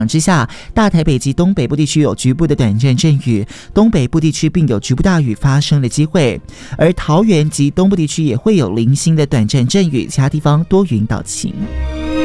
之下，大台北及东北部地区有局部的短暂阵雨，东北部地区并有局部大雨发生的机会，而桃园及东部地区也会有零星的短暂阵雨，其他地方多云到晴。